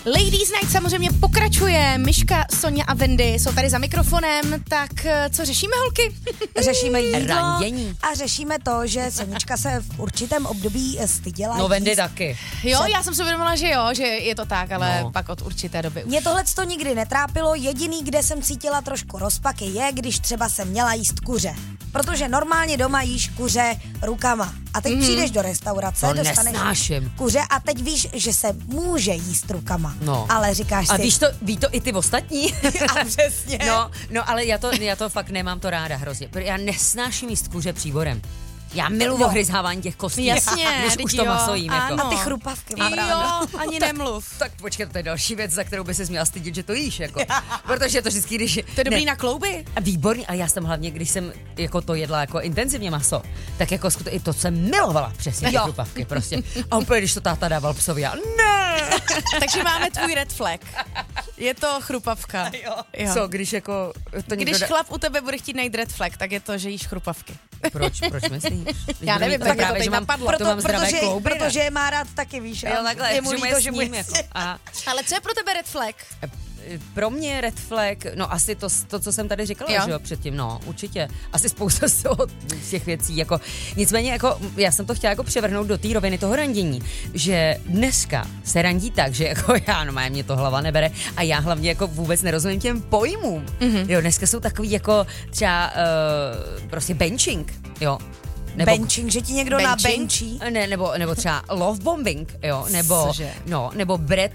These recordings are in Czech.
Ladies Night samozřejmě pokračuje. Miška, Sonja a Wendy jsou tady za mikrofonem, tak co řešíme, holky? Řešíme jídlo randění. a řešíme to, že Sonička se v určitém období styděla. No Wendy taky. Jo, já jsem si uvědomila, že je to tak, ale pak od určité doby už. Mě tohleto nikdy netrápilo, jediný, kde jsem cítila trošku rozpaky je, když třeba jsem měla jíst kuře. Protože normálně doma jíš kuře rukama. A teď přijdeš do restaurace, To dostaneš nesnáším. kuře a teď víš, že se může jíst rukama. No. Ale říkáš A si... ví to i ty ostatní? A přesně. No, ale já to fakt nemám to ráda hrozně. Já nesnáším jíst kuře příborem. Já miluji ohryzávání těch kostí. Jasně, než už to jo, maso jím. Jako. A ty chrupavky mám ráda. Jo, ani nemluv. Tak počkej, to je další věc, za kterou by se měla stydět, že to jíš, jako. Protože to vždycky, když... To je dobrý na klouby. A výborný, a já jsem hlavně, když jsem jako to jedla jako intenzivně maso, tak jako i to jsem milovala přesně ty chrupavky prostě. A úplně, když to táta dával psovi, já ne! Takže máme tvůj red flag. Je to chrupavka. Jo. Co, když jako to někdo Když chlap u tebe bude chtít najít red flag, tak je to, že jíš chrupavky. Proč myslíš? Já nevím, tak mě to teď napadlo. To mám zdravé klouby. Protože je má rád taky, víš. Jo, takhle, je mu líto, že mu je... jako. A Ale co je pro tebe red flag? pro mě red flag, no asi to co jsem tady říkala, že jo, předtím, no, určitě. Asi spousta z těch věcí, jako, nicméně, jako, já jsem to chtěla jako převrhnout do té roviny toho randění, že dneska se randí tak, že jako já, no mě to hlava nebere a já hlavně jako vůbec nerozumím těm pojmům, jo, dneska jsou takový jako třeba prostě benching, jo. Nebo benching, že ti někdo nabenčí? Ne, nebo třeba love bombing, jo, nebo bread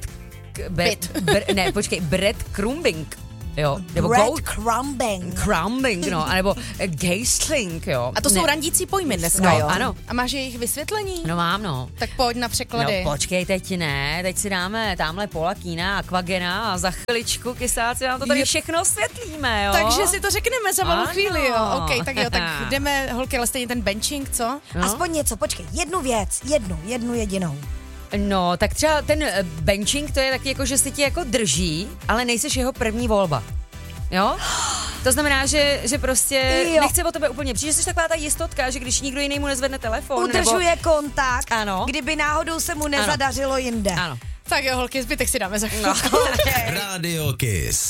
crumbing, jo, nebo crumbing, no, anebo ghastling, jo. A to jsou randící pojmy dneska, jo? Ano. A máš jejich vysvětlení? No mám, no. Tak pojď na překlady. No počkej, teď si dáme tamhle Paula Keena, Aquagena a za chviličku, kysáci, vám to tady všechno osvětlíme, jo. Takže si to řekneme za malou chvíli, jo. OK, tak jo, tak jdeme, holky, ale stejně ten benching, co? No? Aspoň něco, počkej, jednu věc, jednu jedinou. No, tak třeba ten benching, to je taky jako, že si ti jako drží, ale nejseš jeho první volba. Jo? To znamená, že prostě nechce o tebe úplně přijít, že jsi taková ta jistotka, že když nikdo jiný mu nezvedne telefon. Udržuje kontakt, ano. Kdyby náhodou se mu nezadařilo jinde. Ano. Tak jo, holky, zbytek si dáme za chvíli. Radio Kiss.